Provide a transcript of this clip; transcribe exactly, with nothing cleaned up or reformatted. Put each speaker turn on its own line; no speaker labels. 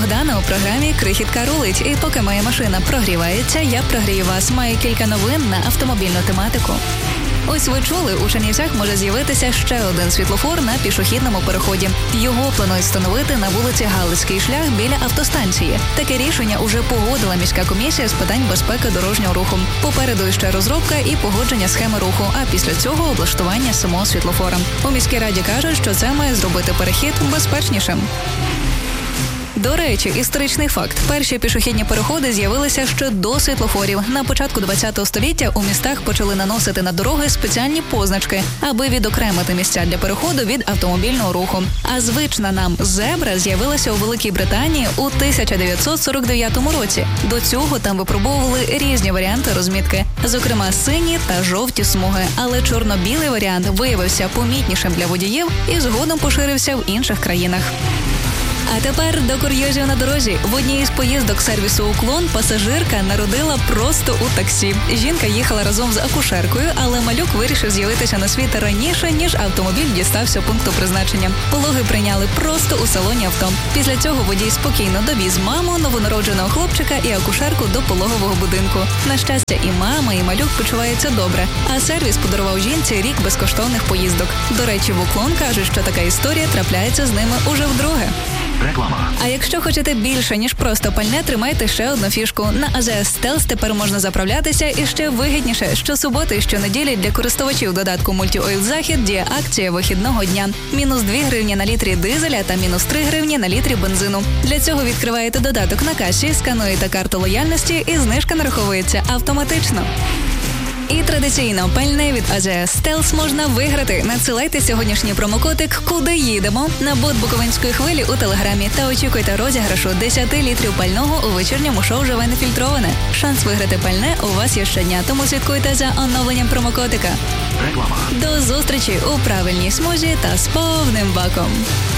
Богдана у програмі «Крихітка рулить». І поки моя машина прогрівається, я прогрію вас. Маю кілька новин на автомобільну тематику. Ось ви чули, у Чернівцях може з'явитися ще один світлофор на пішохідному переході. Його планують встановити на вулиці Галицький шлях біля автостанції. Таке рішення уже погодила міська комісія з питань безпеки дорожнього руху. Попереду ще розробка і погодження схеми руху, а після цього облаштування самого світлофора. У міській раді кажуть, що це має зробити перехід безпечнішим. До речі, історичний факт. Перші пішохідні переходи з'явилися ще до світлофорів. На початку ХХ століття у містах почали наносити на дороги спеціальні позначки, аби відокремити місця для переходу від автомобільного руху. А звична нам зебра з'явилася у Великій Британії у тисяча дев'ятсот сорок дев'ятому році. До цього там випробовували різні варіанти розмітки, зокрема сині та жовті смуги. Але чорно-білий варіант виявився помітнішим для водіїв і згодом поширився в інших країнах. А тепер до курйозів на дорозі. В одній із поїздок сервісу «Уклон» пасажирка народила просто у таксі. Жінка їхала разом з акушеркою, але малюк вирішив з'явитися на світ раніше, ніж автомобіль дістався пункту призначення. Пологи прийняли просто у салоні авто. Після цього водій спокійно довіз маму, новонародженого хлопчика і акушерку до пологового будинку. На щастя, і мама, і малюк почуваються добре. А сервіс подарував жінці рік безкоштовних поїздок. До речі, в «Уклон» кажуть, що така історія трапляється з ними уже вдруге.
Реклама.
А якщо хочете більше, ніж просто пальне, тримайте ще одну фішку. На АЗС Стелс тепер можна заправлятися і ще вигідніше. Щосуботи і щонеділі для користувачів додатку «Мультіойл Захід» діє акція вихідного дня. Мінус дві гривні на літрі дизеля та мінус три гривні на літрі бензину. Для цього відкриваєте додаток на касі, скануєте карту лояльності і знижка нараховується автоматично. І традиційно пальне від АЗС Стелс можна виграти. Надсилайте сьогоднішній промокодик «Куди їдемо» на бот Буковинської хвилі у Телеграмі та очікуйте розіграшу десять літрів пального у вечірньому шоу «Живе нефільтроване». Шанс виграти пальне у вас є щодня, тому слідкуйте за оновленням промокодика.
Реклама.
До зустрічі у правильній смузі та з повним баком.